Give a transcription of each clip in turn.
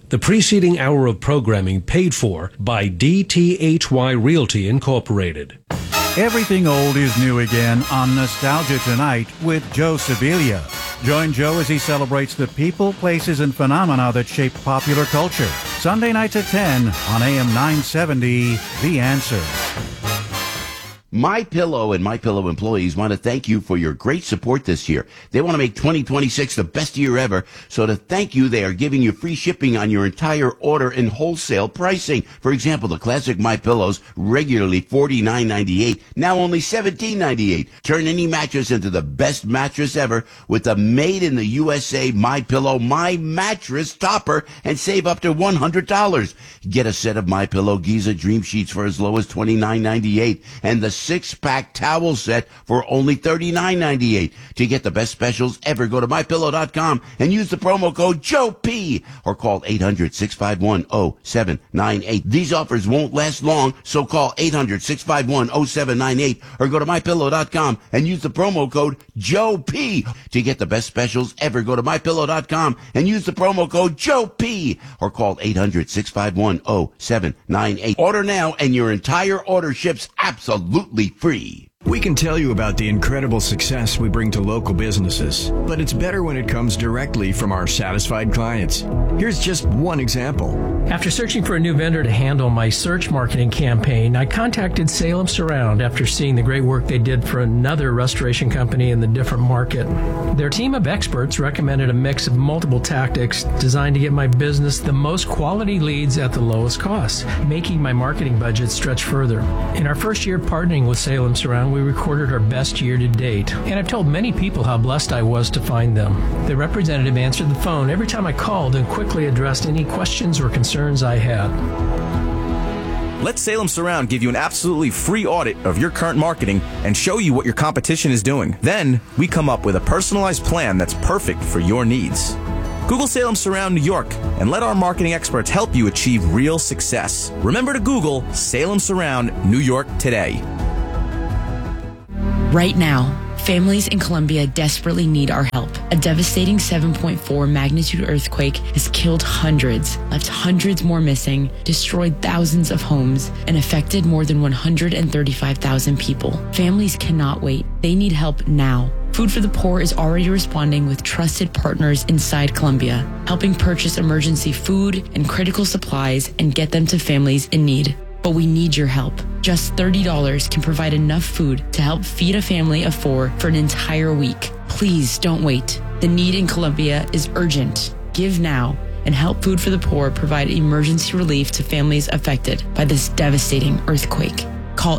The preceding hour of programming paid for by DTHY Realty Incorporated. Everything old is new again on Nostalgia Tonight with Joe Sibilia. Join Joe as he celebrates the people, places, and phenomena that shape popular culture. Sunday nights at 10 on AM 970, The Answer. MyPillow and MyPillow employees want to thank you for your great support this year. They want to make 2026 the best year ever. So to thank you, they are giving you free shipping on your entire order and wholesale pricing. For example, the classic MyPillows, regularly $49.98, now only $17.98. Turn any mattress into the best mattress ever with the made in the USA MyPillow My Mattress Topper and save up to $100. Get a set of MyPillow Giza Dream Sheets for as low as $29.98 and the 6-pack towel set for only $39.98. To get the best specials ever, go to MyPillow.com and use the promo code JOEP or call 800-651-0798. These offers won't last long, so call 800-651-0798 or go to MyPillow.com and use the promo code JOEP. To get the best specials ever, go to MyPillow.com and use the promo code JOEP or call 800-651-0798. Order now and your entire order ships absolutely free. We can tell you about the incredible success we bring to local businesses, but it's better when it comes directly from our satisfied clients. Here's just one example. After searching for a new vendor to handle my search marketing campaign, I contacted Salem Surround after seeing the great work they did for another restoration company in the different market. Their team of experts recommended a mix of multiple tactics designed to get my business the most quality leads at the lowest cost, making my marketing budget stretch further. In our first year partnering with Salem Surround, we recorded our best year to date, and I've told many people how blessed I was to find them. The representative answered the phone every time I called and quickly addressed any questions or concerns I had. Let Salem Surround give you an absolutely free audit of your current marketing and show you what your competition is doing. Then, we come up with a personalized plan that's perfect for your needs. Google Salem Surround New York and let our marketing experts help you achieve real success. Remember to Google Salem Surround New York today. Right now, families in Colombia desperately need our help. A devastating 7.4 magnitude earthquake has killed hundreds, left hundreds more missing, destroyed thousands of homes, and affected more than 135,000 people. Families cannot wait. They need help now. Food for the Poor is already responding with trusted partners inside Colombia, helping purchase emergency food and critical supplies and get them to families in need. But we need your help. Just $30 can provide enough food to help feed a family of 4 for an entire week. Please don't wait. The need in Colombia is urgent. Give now and help Food for the Poor provide emergency relief to families affected by this devastating earthquake. Call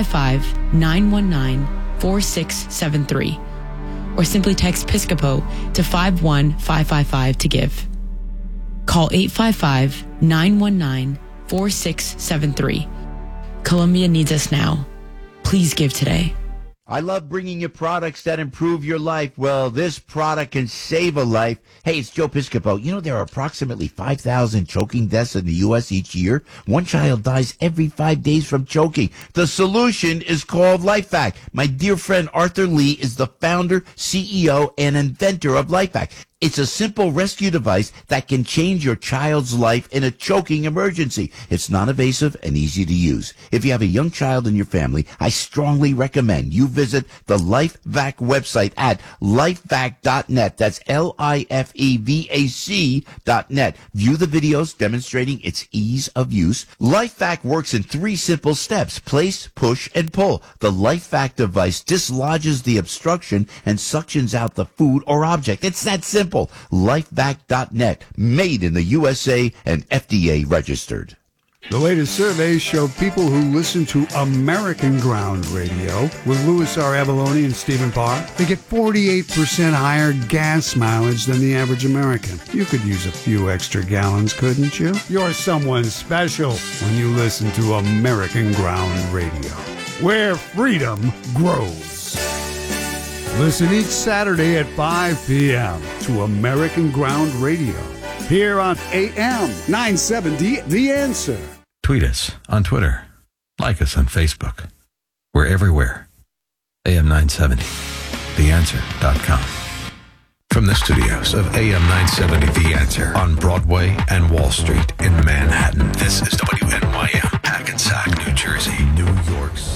855-919-4673 or simply text Piscopo to 51555 to give. Call 855-919-4673. Colombia needs us now. Please give today. I love bringing you products that improve your life. Well, this product can save a life. Hey, it's Joe Piscopo. You know, there are approximately 5,000 choking deaths in the U.S. each year. One child dies every 5 days from choking. The solution is called LifeVac. My dear friend Arthur Lee is the founder, CEO, and inventor of LifeVac. It's a simple rescue device that can change your child's life in a choking emergency. It's non-invasive and easy to use. If you have a young child in your family, I strongly recommend you visit the LifeVac website at lifevac.net. That's LIFEVAC.net. View the videos demonstrating its ease of use. LifeVac works in 3 simple steps: place, push, and pull. The LifeVac device dislodges the obstruction and suctions out the food or object. It's that simple. Lifevac.net, made in the USA and FDA registered. The latest surveys show people who listen to American Ground Radio with Louis R. Avalone and Stephen Parr, they get 48% higher gas mileage than the average American. You could use a few extra gallons, couldn't you? You're someone special when you listen to American Ground Radio, where freedom grows. Listen each Saturday at 5 p.m. to American Ground Radio, here on AM 970, The Answer. Tweet us on Twitter. Like us on Facebook. We're everywhere. AM 970, theanswer.com. From the studios of AM 970 The Answer on Broadway and Wall Street in Manhattan, this is WNYM, Hackensack, New Jersey, New York's.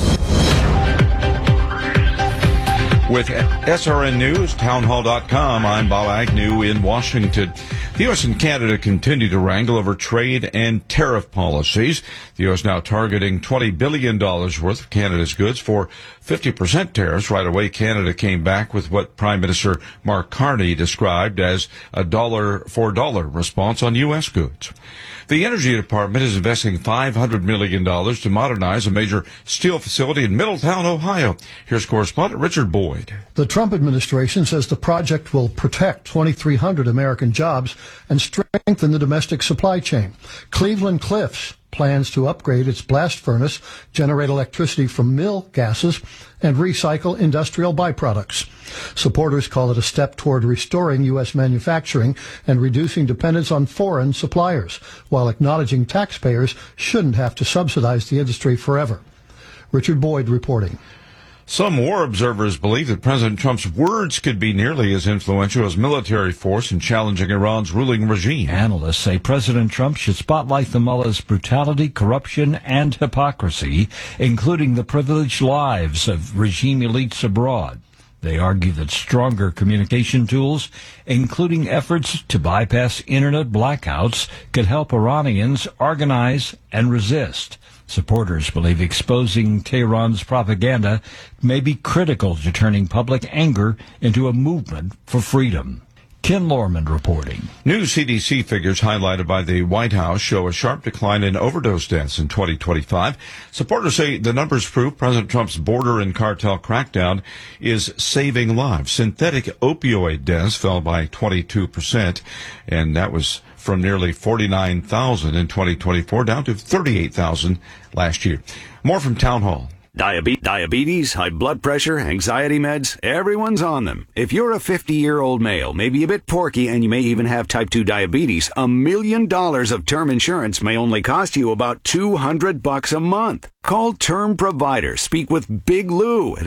With SRN News, townhall.com, I'm Bob Agnew in Washington. The U.S. and Canada continue to wrangle over trade and tariff policies. The U.S. now targeting $20 billion worth of Canada's goods for 50% tariffs. Right away, Canada came back with what Prime Minister Mark Carney described as a dollar for dollar response on U.S. goods. The Energy Department is investing $500 million to modernize a major steel facility in Middletown, Ohio. Here's correspondent Richard Boyd. The Trump administration says the project will protect 2,300 American jobs and strengthen the domestic supply chain. Cleveland Cliffs plans to upgrade its blast furnace, generate electricity from mill gases, and recycle industrial byproducts. Supporters call it a step toward restoring U.S. manufacturing and reducing dependence on foreign suppliers, while acknowledging taxpayers shouldn't have to subsidize the industry forever. Richard Boyd reporting. Some war observers believe that President Trump's words could be nearly as influential as military force in challenging Iran's ruling regime. Analysts say President Trump should spotlight the mullah's brutality, corruption, and hypocrisy, including the privileged lives of regime elites abroad. They argue that stronger communication tools, including efforts to bypass internet blackouts, could help Iranians organize and resist. Supporters believe exposing Tehran's propaganda may be critical to turning public anger into a movement for freedom. Ken Lorman reporting. New CDC figures highlighted by the White House show a sharp decline in overdose deaths in 2025. Supporters say the numbers prove President Trump's border and cartel crackdown is saving lives. Synthetic opioid deaths fell by 22%, and that was from nearly 49,000 in 2024 down to 38,000 last year. More from Town Hall. Diabetes, high blood pressure, anxiety meds, everyone's on them. If you're a 50-year-old male, maybe a bit porky, and you may even have type 2 diabetes, $1 million of term insurance may only cost you about $200 a month. Call Term Provider. Speak with Big Lou at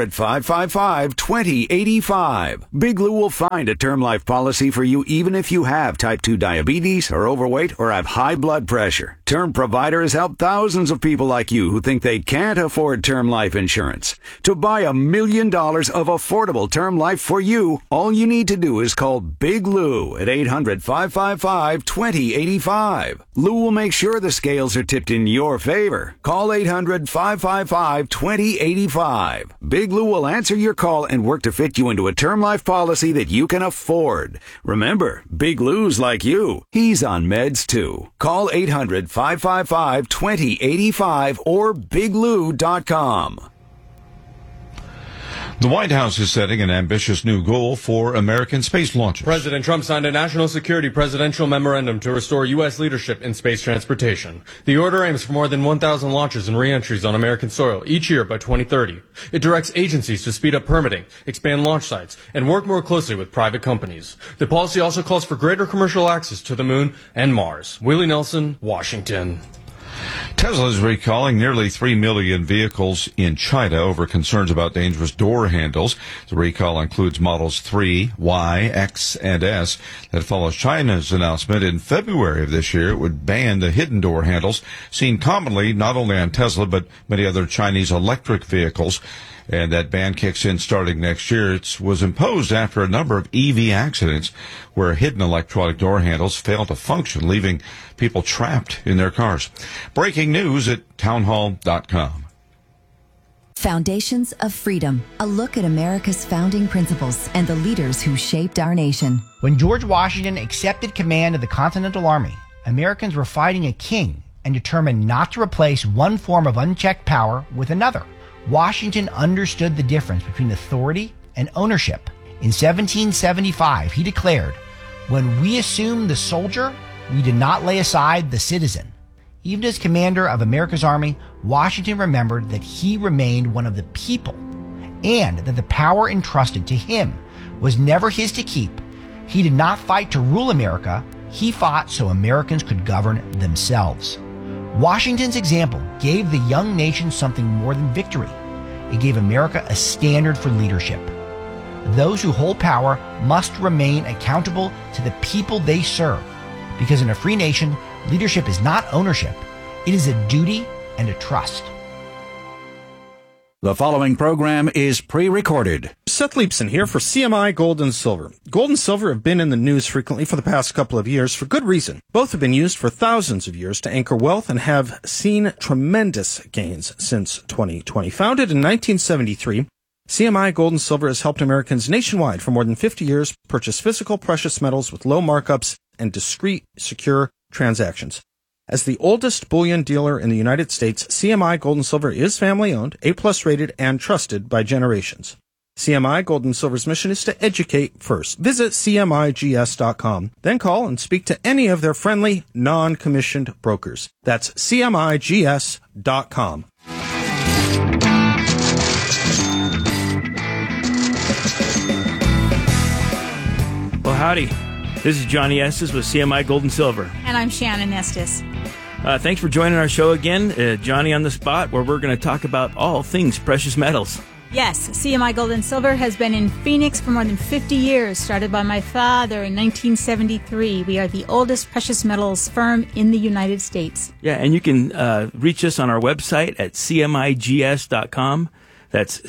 800-555-2085. Big Lou will find a term life policy for you even if you have type 2 diabetes, are overweight, or have high blood pressure. Term Provider has helped thousands of people like you who think they can't afford term life insurance. To buy $1 million of affordable term life for you, all you need to do is call Big Lou at 800-555-2085. Lou will make sure the scales are tipped in your favor. Call 800-555-2085. Big Lou will answer your call and work to fit you into a term life policy that you can afford. Remember, Big Lou's like you. He's on meds too. Call 800-555-2085 or biglou.com. The White House is setting an ambitious new goal for American space launches. President Trump signed a national security presidential memorandum to restore U.S. leadership in space transportation. The order aims for more than 1,000 launches and re-entries on American soil each year by 2030. It directs agencies to speed up permitting, expand launch sites, and work more closely with private companies. The policy also calls for greater commercial access to the moon and Mars. Willie Nelson, Washington. Tesla is recalling nearly 3 million vehicles in China over concerns about dangerous door handles. The recall includes models 3, Y, X, and S. That follows China's announcement in February of this year it would ban the hidden door handles seen commonly not only on Tesla but many other Chinese electric vehicles. And that ban kicks in starting next year. It was imposed after a number of EV accidents where hidden electronic door handles failed to function, leaving people trapped in their cars. Breaking news at townhall.com. Foundations of Freedom, a look at America's founding principles and the leaders who shaped our nation. When George Washington accepted command of the Continental Army, Americans were fighting a king and determined not to replace one form of unchecked power with another. Washington understood the difference between authority and ownership. In 1775, he declared, "When we assumed the soldier, we did not lay aside the citizen." Even as commander of America's army, Washington remembered that he remained one of the people and that the power entrusted to him was never his to keep. He did not fight to rule America. He fought so Americans could govern themselves. Washington's example gave the young nation something more than victory. It gave America a standard for leadership. those who hold power must remain accountable to the people they serve. Because in a free nation, leadership is not ownership. It is a duty and a trust. The following program is pre-recorded. Seth Leipson here for CMI Gold and Silver. Gold and silver have been in the news frequently for the past couple of years for good reason. Both have been used for thousands of years to anchor wealth and have seen tremendous gains since 2020. Founded in 1973, CMI Gold and Silver has helped Americans nationwide for more than 50 years purchase physical precious metals with low markups and discreet, secure transactions. As the oldest bullion dealer in the United States, CMI Gold and Silver is family-owned, A+ rated, and trusted by generations. CMI Gold and Silver's mission is to educate first. Visit CMIGS.com. Then call and speak to any of their friendly, non-commissioned brokers. That's CMIGS.com. Well, howdy. This is Johnny Estes with CMI Gold and Silver. And I'm Shannon Estes. Thanks for joining our show again, Johnny on the Spot, where we're going to talk about all things precious metals. Yes, CMI Gold and Silver has been in Phoenix for more than 50 years, started by my father in 1973. We are the oldest precious metals firm in the United States. Yeah, and you can reach us on our website at CMIGS.com. That's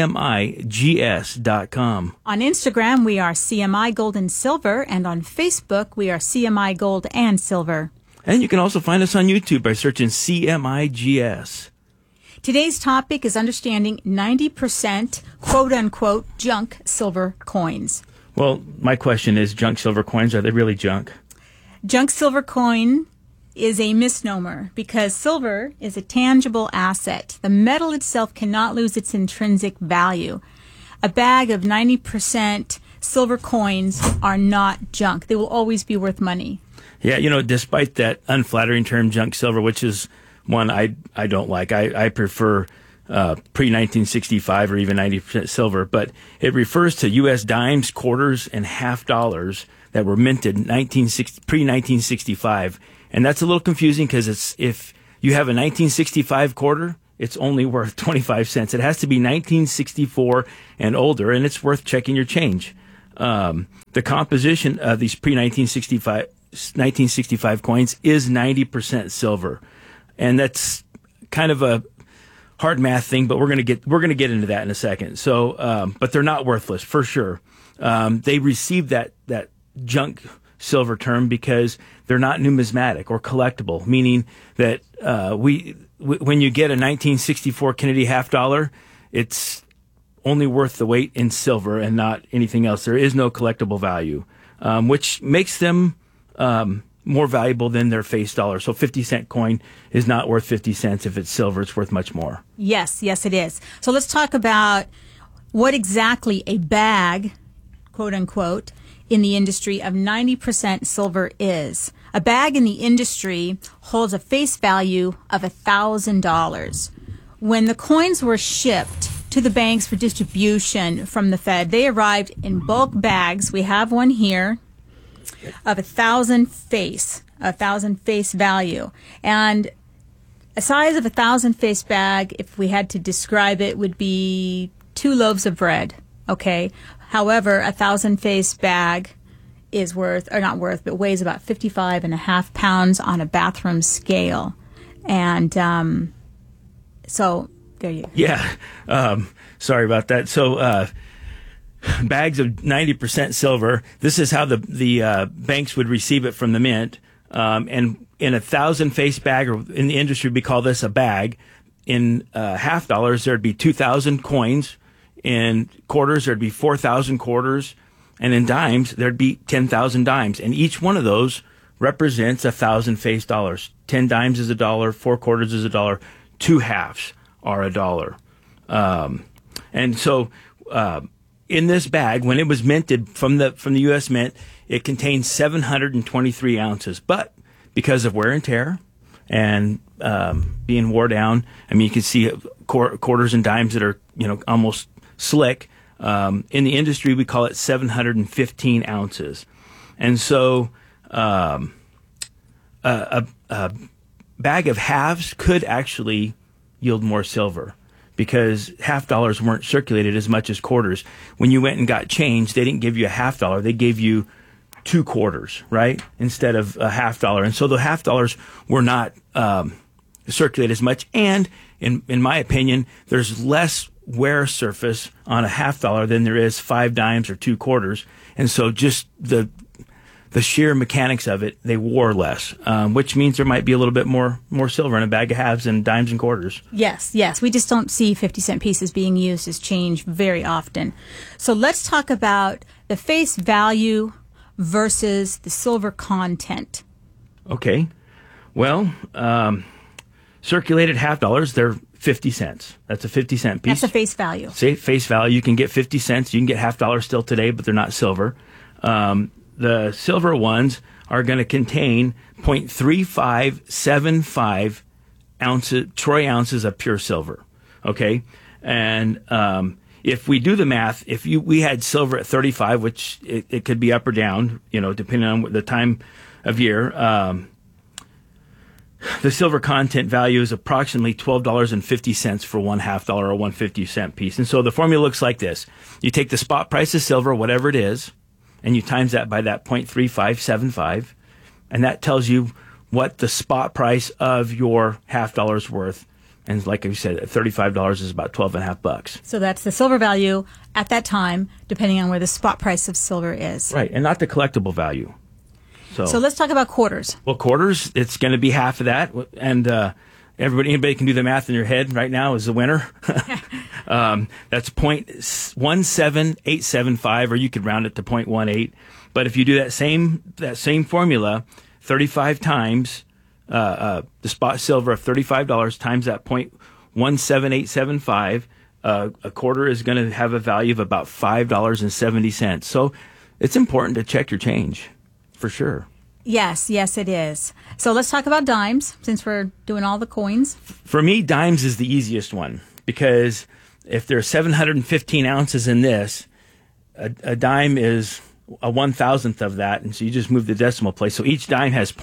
CMIGS.com. On Instagram, we are CMI Gold and Silver, and on Facebook, we are CMI Gold and Silver. And you can also find us on YouTube by searching CMIGS. Today's topic is understanding 90% quote-unquote junk silver coins. Well, my question is, junk silver coins, are they really junk? Junk silver coin is a misnomer because silver is a tangible asset. The metal itself cannot lose its intrinsic value. A bag of 90% silver coins are not junk. They will always be worth money. Yeah, you know, despite that unflattering term junk silver, which is one I don't like. I prefer pre-1965 or even 90% silver, but it refers to U.S. dimes, quarters, and half dollars that were minted pre-1965. And that's a little confusing because it's if you have a 1965 quarter, it's only worth 25 cents. It has to be 1964 and older, and it's worth checking your change. The composition of these pre-1965 coins is 90% silver. And that's kind of a hard math thing, but we're going to get into that in a second. So, but they're not worthless for sure. They received that junk silver term because they're not numismatic or collectible, meaning that when you get a 1964 Kennedy half dollar, it's only worth the weight in silver and not anything else. There is no collectible value, which makes them more valuable than their face dollar. So 50-cent coin is not worth 50 cents. If it's silver, it's worth much more. Yes, it is. So let's talk about what exactly a bag, quote unquote, in the industry of 90% silver is. A bag in the industry holds a face value of $1,000. When the coins were shipped to the banks for distribution from the Fed, they arrived in bulk bags. We have one here of 1,000 face value. And a size of 1,000 face bag, if we had to describe it, would be 2 loaves of bread. Okay. However, 1,000 face bag is weighs about 55.5 pounds on a bathroom scale. And so there you go. Yeah. Sorry about that. So bags of 90% silver. This is how the banks would receive it from the mint. And in a 1,000 face bag, or in the industry we call this a bag. In half dollars, there'd be 2,000 coins. In quarters, there'd be 4,000 quarters. And in dimes, there'd be 10,000 dimes. And each one of those represents 1,000 face dollars. 10 dimes is $1, 4 quarters is $1, 2 halves are $1. And so in this bag, when it was minted from the U.S. Mint, it contained 723 ounces. But because of wear and tear and being wore down, I mean, you can see quarters and dimes that are, almost slick. In the industry, we call it 715 ounces. And so a bag of halves could actually yield more silver. because half dollars weren't circulated as much as quarters. When you went and got change, they didn't give you a half dollar. They gave you 2 quarters, right? Instead of a half dollar. And so the half dollars were not circulated as much. And in my opinion, there's less wear surface on a half dollar than there is 5 dimes or 2 quarters. And so just the sheer mechanics of it, they wore less, which means there might be a little bit more silver in a bag of halves and dimes and quarters. Yes. We just don't see 50-cent pieces being used as change very often. So let's talk about the face value versus the silver content. Okay. Well, circulated half dollars, they're 50 cents. That's a 50-cent piece. That's a face value. Say face value. You can get 50 cents. You can get half dollars still today, but they're not silver. The silver ones are going to contain 0.3575 troy ounces of pure silver. Okay. And, if we do the math, we had silver at 35, which it could be up or down, depending on the time of year, the silver content value is approximately $12.50 for one half dollar or 1/50-cent piece. And so the formula looks like this. You take the spot price of silver, whatever it is, and you times that by that 0.3575, and that tells you what the spot price of your half dollar is worth. And like I said, $35 is about $12.50. So that's the silver value at that time, depending on where the spot price of silver is. Right, and not the collectible value. So let's talk about quarters. Well, quarters, it's going to be half of that, and anybody can do the math in your head right now is the winner. That's 0.17875, or you could round it to 0.18. But if you do that same formula, 35 times the spot silver of $35 times that 0.17875, a quarter is going to have a value of about $5.70. So it's important to check your change, for sure. Yes, it is. So let's talk about dimes, since we're doing all the coins. For me, dimes is the easiest one, because if there's 715 ounces in this, a dime is a 1,000th of that, and so you just move the decimal place. So each dime has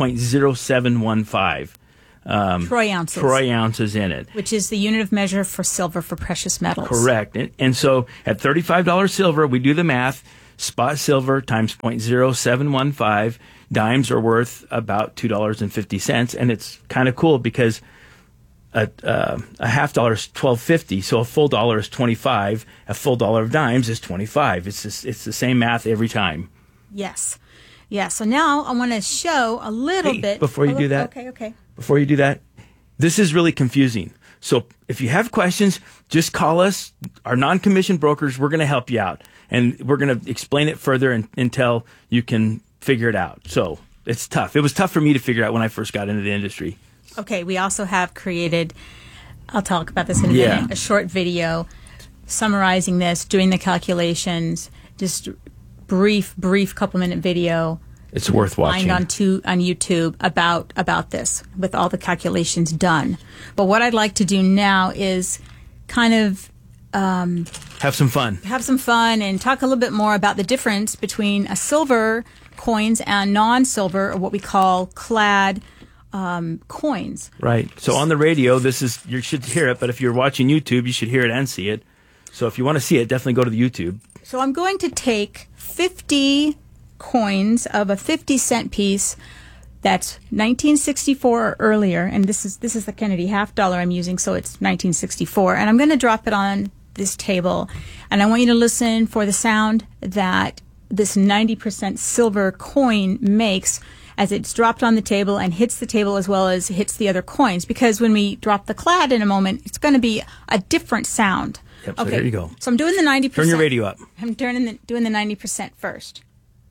0.0715 Troy ounces in it, which is the unit of measure for silver for precious metals. Correct. And so at $35 silver, we do the math. Spot silver times 0.0715, dimes are worth about $2.50, and it's kind of cool because a half dollar is $12.50, so a full dollar is $25. A full dollar of dimes is $25. It's the same math every time. Yes. So now I want to show a little bit before you do that. Okay. Before you do that, this is really confusing. So if you have questions, just call us. Our non-commissioned brokers, we're going to help you out. And we're going to explain it further until you can figure it out. So it's tough. It was tough for me to figure out when I first got into the industry. Okay, we also have created, I'll talk about this in a minute, a short video summarizing this, doing the calculations, just brief couple-minute video. It's worth watching. Find on YouTube about this with all the calculations done. But what I'd like to do now is kind of have some fun and talk a little bit more about the difference between a silver coins and non-silver, or what we call clad coins. Right. So on the radio, you should hear it, but if you're watching YouTube, you should hear it and see it. So if you want to see it, definitely go to the YouTube. So I'm going to take 50 coins of a 50-cent piece that's 1964 or earlier, and this is the Kennedy half dollar I'm using, so it's 1964, and I'm going to drop it on this table, and I want you to listen for the sound that this 90% silver coin makes as it's dropped on the table and hits the table as well as hits the other coins, because when we drop the clad in a moment, it's going to be a different sound. Yep, so there you go. So I'm doing the 90%. Turn your radio up. I'm doing the 90% first.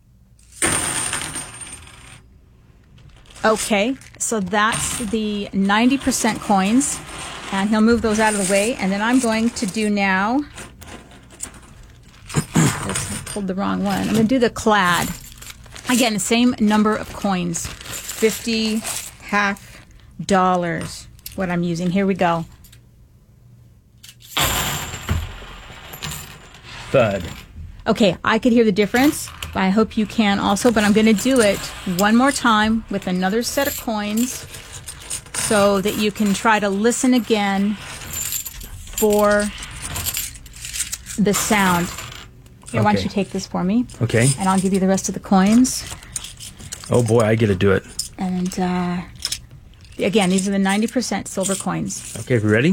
Okay, so that's the 90% coins, and he'll move those out of the way, and then I'm going to do now, I pulled the wrong one, I'm going to do the clad. Again, the same number of coins, 50 half dollars, what I'm using. Here we go. Thud. Okay, I could hear the difference. I hope you can also, but I'm going to do it one more time with another set of coins so that you can try to listen again for the sound. Here, why don't Okay. you take this for me? Okay. And I'll give you the rest of the coins. Oh boy, I get to do it. And again, these are the 90% silver coins. Okay, we ready?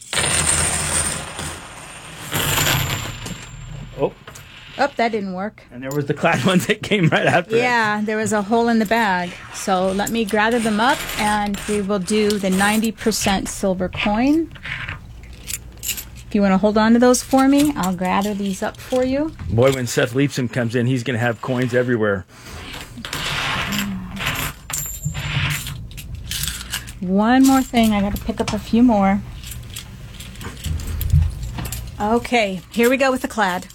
Oh, that didn't work. And there was the clad one that came right after it. Yeah, there was a hole in the bag. So let me gather them up and we will do the 90% silver coin. If you want to hold on to those for me, I'll gather these up for you. Boy, when Seth Leapson comes in, he's going to have coins everywhere. One more thing, I got to pick up a few more. Okay, here we go with the clad.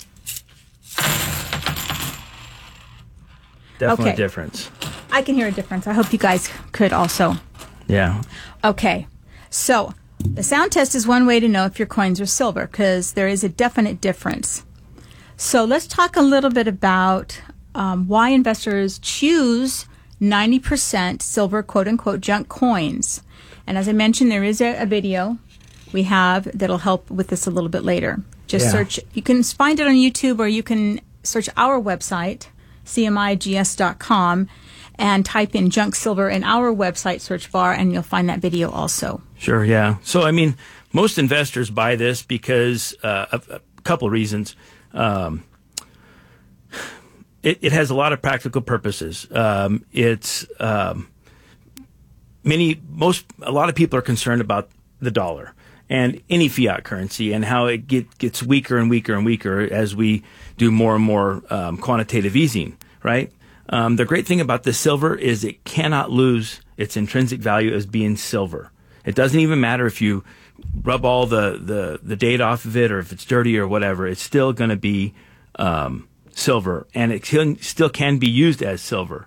Definitely Okay. a difference. I can hear a difference. I hope you guys could also. Yeah. Okay, so the sound test is one way to know if your coins are silver because there is a definite difference. So let's talk a little bit about why investors choose 90% silver, quote-unquote, junk coins. And as I mentioned, there is a video we have that'll help with this a little bit later. Just Yeah. search. You can find it on YouTube or you can search our website, cmigs.com, and type in junk silver in our website search bar, and you'll find that video also. Sure, yeah. So, I mean, most investors buy this because of a couple of reasons. It has a lot of practical purposes. A lot of people are concerned about the dollar and any fiat currency and how it gets weaker and weaker and weaker as we do more and more quantitative easing, right? The great thing about the silver is it cannot lose its intrinsic value as being silver. It doesn't even matter if you rub all the date off of it or if it's dirty or whatever. It's still going to be silver, and it still can be used as silver.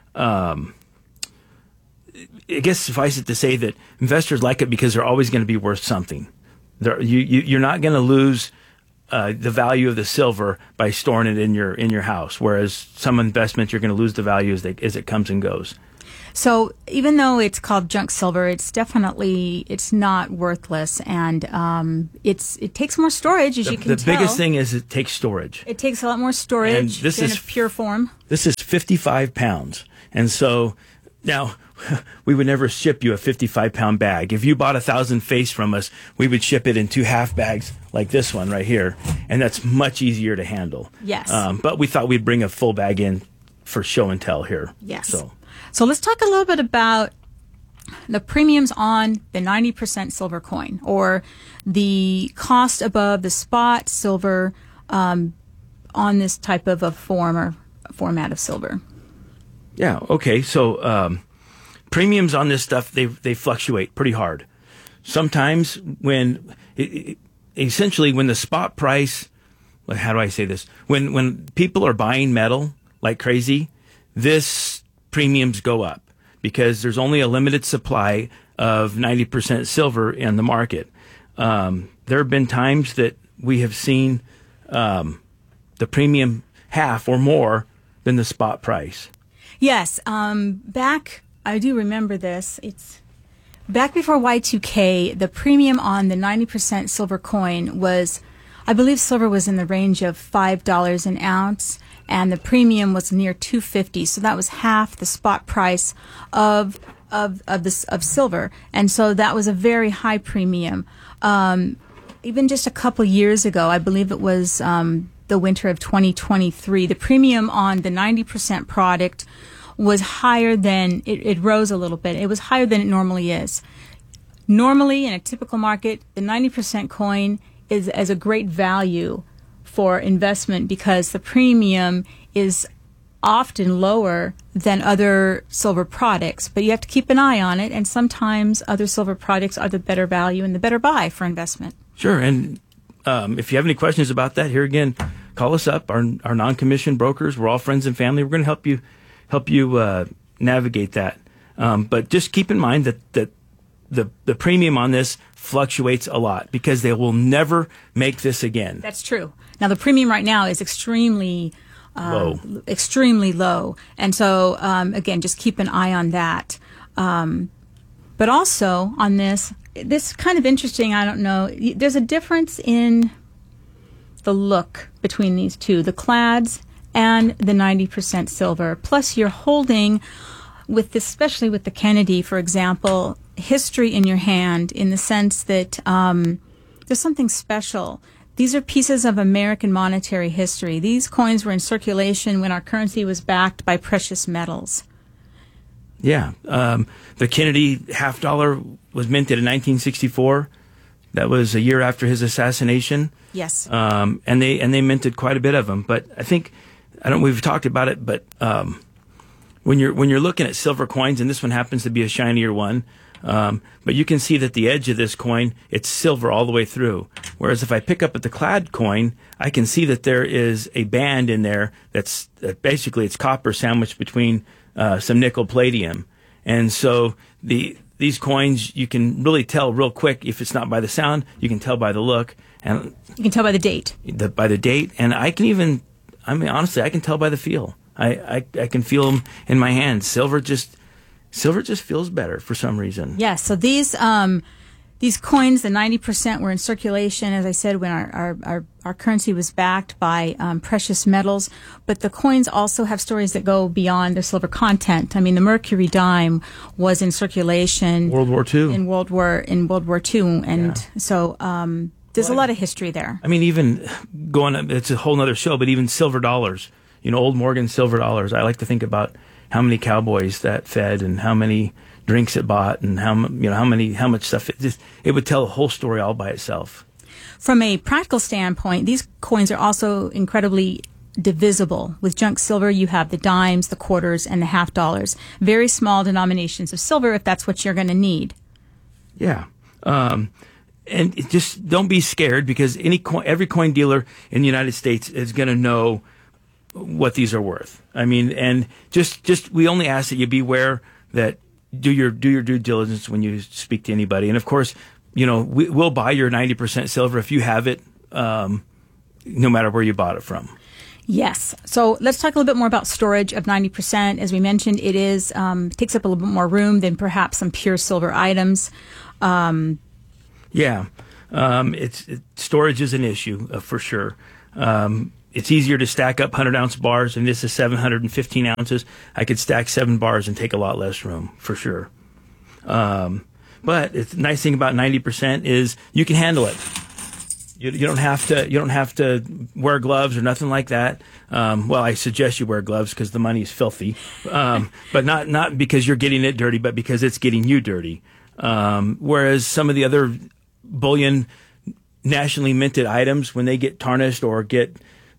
I guess suffice it to say that investors like it because they're always going to be worth something. You're not going to lose the value of the silver by storing it in your house, whereas some investments you're going to lose the value as it comes and goes. So even though it's called junk silver, it's not worthless, and it takes more storage, as you can tell. The biggest thing is it takes storage. It takes a lot more storage And this than is a pure form. This is 55 pounds. And so now we would never ship you a 55-pound bag. If you bought 1,000 face from us, we would ship it in 2 half bags like this one right here. And that's much easier to handle. Yes. But we thought we'd bring a full bag in for show and tell here. Yes. So let's talk a little bit about the premiums on the 90% silver coin, or the cost above the spot silver on this type of a form or format of silver. Yeah. Okay. So premiums on this stuff, they fluctuate pretty hard. Sometimes essentially when the spot price, how do I say this? When people are buying metal like crazy, this premiums go up because there's only a limited supply of 90% silver in the market. There have been times that we have seen the premium half or more than the spot price. Yes. I do remember this. It's back before Y2K, the premium on the 90% silver coin was, I believe silver was in the range of $5 an ounce, and the premium was near $2.50. So that was half the spot price of silver, and so that was a very high premium. Even just a couple years ago, I believe it was the winter of 2023, the premium on the 90% product was higher than it rose a little bit. It was higher than it normally is. Normally, in a typical market, the 90% coin is as a great value for investment because the premium is often lower than other silver products, but you have to keep an eye on it, and sometimes other silver products are the better value and the better buy for investment. Sure, and if you have any questions about that, here again, call us up. Our non-commissioned brokers, we're all friends and family. We're going to help you navigate that. But just keep in mind that the premium on this fluctuates a lot because they will never make this again. That's true. Now, the premium right now is extremely low. And so, again, just keep an eye on that. But also on this, this is kind of interesting. I don't know. There's a difference in the look between these two, the Clads and the 90% silver. Plus, you're holding, with this, especially with the Kennedy, for example, history in your hand, in the sense that there's something special. These are pieces of American monetary history. These coins were in circulation when our currency was backed by precious metals. Yeah. The Kennedy $50 was minted in 1964. That was a year after his assassination. Yes. And they minted quite a bit of them. But I think, we've talked about it, but when you're looking at silver coins, and this one happens to be a shinier one, but you can see that the edge of this coin, it's silver all the way through. Whereas if I pick up at the Clad coin, I can see that there is a band in there that's basically it's copper sandwiched between some nickel palladium. And so these coins, you can really tell real quick if it's not by the sound, you can tell by the look. And you can tell by the date. By the date. And I can even, honestly, I can tell by the feel. I can feel them in my hands. Silver just feels better for some reason. Yes. So these coins, the 90%, were in circulation, as I said, when our currency was backed by precious metals. But the coins also have stories that go beyond their silver content. I mean, the Mercury dime was in circulation World War II. In World War II, and so there's a lot of history there. I mean, even it's a whole other show, but even silver dollars. Old Morgan silver dollars. I like to think about how many cowboys that fed and how many drinks it bought and how much stuff it would tell a whole story all by itself. From a practical standpoint, these coins are also incredibly divisible. With junk silver, you have the dimes, the quarters, and the half dollars. Very small denominations of silver if that's what you're going to need. Yeah. And just don't be scared, because every coin dealer in the United States is going to know what these are worth. I mean, and just we only ask that you beware that do your due diligence when you speak to anybody. And of course, we'll buy your 90% silver if you have it, no matter where you bought it from. Yes. So let's talk a little bit more about storage of 90%. As we mentioned, it takes up a little bit more room than perhaps some pure silver items. Storage is an issue for sure. It's easier to stack up 100-ounce bars, and this is 715 ounces. I could stack 7 bars and take a lot less room, for sure. But the nice thing about 90% is you can handle it. You don't have to wear gloves or nothing like that. Well, I suggest you wear gloves because the money is filthy, but not because you're getting it dirty, but because it's getting you dirty. Whereas some of the other bullion, nationally minted items, when they get tarnished or get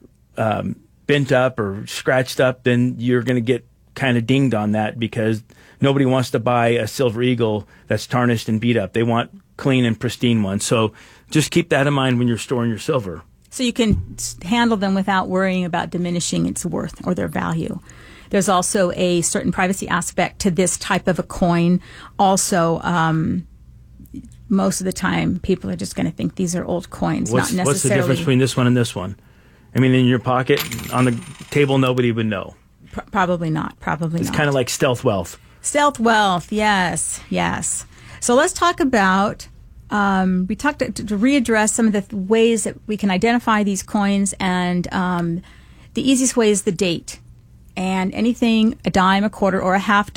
bent up or scratched up, then you're going to get kind of dinged on that, because nobody wants to buy a silver eagle that's tarnished and beat up. They want clean and pristine ones. So just keep that in mind when you're storing your silver. So you can handle them without worrying about diminishing its worth or their value. There's also a certain privacy aspect to this type of a coin. Also, most of the time, people are just going to think these are old coins, not necessarily. What's the difference between this one and this one? I mean, in your pocket, on the table, nobody would know. Probably not. It's kind of like stealth wealth. Stealth wealth, yes. So let's talk about, we talked to readdress some of the ways that we can identify these coins, and the easiest way is the date. And anything, a dime, a quarter, or a $50,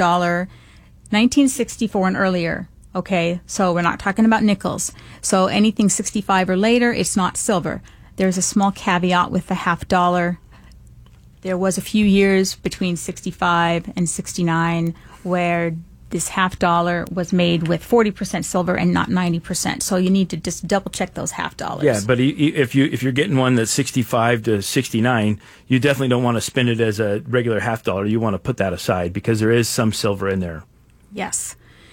1964 and earlier. Okay, so we're not talking about nickels. So anything 65 or later, it's not silver. There's a small caveat with the $50. There was a few years between 65 and 69 where this $50 was made with 40% silver and not 90%. So you need to just double check those $50. Yeah, but if you're getting one that's 65 to 69, you definitely don't want to spend it as a regular $50. You want to put that aside because there is some silver in there. Yes.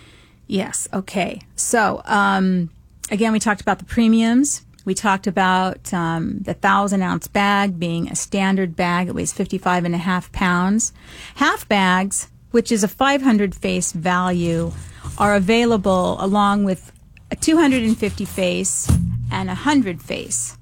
Okay. So again, we talked about the premiums. We talked about the 1,000-ounce bag being a standard bag. It weighs 55.5 pounds. Half bags, which is a 500 face value, are available along with a 250 face and a 100 face.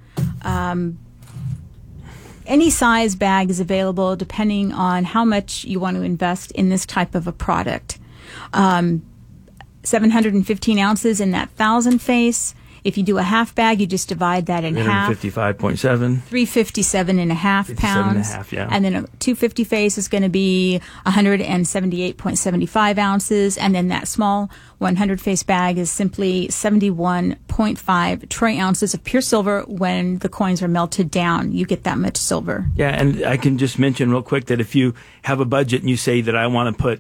Any size bag is available depending on how much you want to invest in this type of a product. 715 ounces in that 1,000 face. If you do a half bag, you just divide that in half. 355.7. 357.5 pounds. 57.5, yeah. And then a 250 face is going to be 178.75 ounces. And then that small 100 face bag is simply 71.5 troy ounces of pure silver. When the coins are melted down, you get that much silver. Yeah, and I can just mention real quick that if you have a budget and you say that I want to put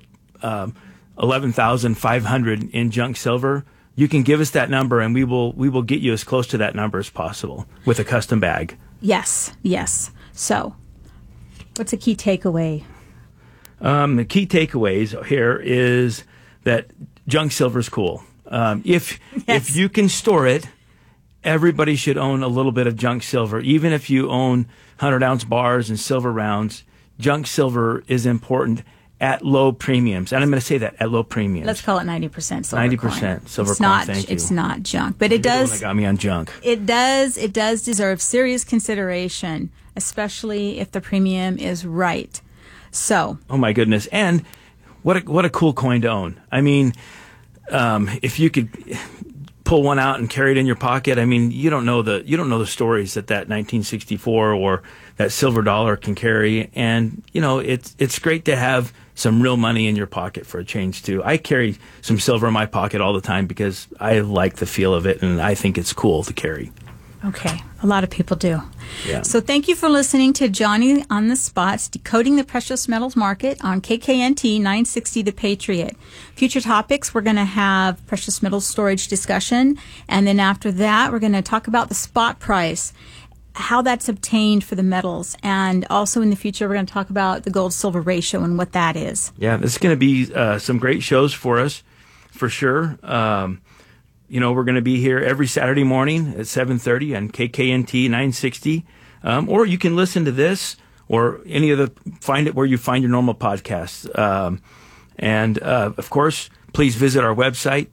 $11,500 in junk silver, you can give us that number, and we will get you as close to that number as possible with a custom bag. Yes. So, what's a key takeaway? The key takeaways here is that junk silver is cool. If you can store it, everybody should own a little bit of junk silver. Even if you own 100-ounce bars and silver rounds, junk silver is important at low premiums. And I'm going to say that, at low premiums. Let's call it 90% silver 90% coin. silver coin, thank you. It's not junk, but it does. That got me on junk. It does deserve serious consideration, especially if the premium is right. So. Oh my goodness. And what a cool coin to own. I mean, if you could pull one out and carry it in your pocket, I mean, you don't know the stories that 1964 or that silver dollar can carry. And, you know, it's great to have some real money in your pocket for a change too. I carry some silver in my pocket all the time because I like the feel of it and I think it's cool to carry. Okay. A lot of people do. Yeah. So thank you for listening to Johnny on the Spot, Decoding the Precious Metals Market on KKNT 960 The Patriot. Future topics, we're going to have precious metals storage discussion. And then after that, we're going to talk about the spot price, how that's obtained for the metals. And also in the future, we're going to talk about the gold-silver ratio and what that is. Yeah, this is going to be some great shows for us, for sure. You know, we're going to be here every Saturday morning at 7:30 on KKNT 960. Or you can listen to this or any of find it where you find your normal podcasts. And of course, please visit our website,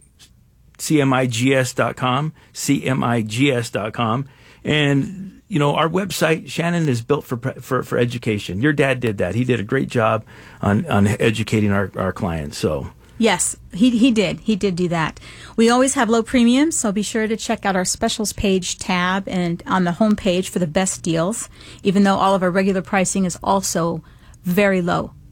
cmigs.com. And, you know, our website, Shannon, is built for education. Your dad did that. He did a great job on educating our clients. So. Yes, he did. He did do that. We always have low premiums, so be sure to check out our specials page tab and on the home page for the best deals, even though all of our regular pricing is also very low.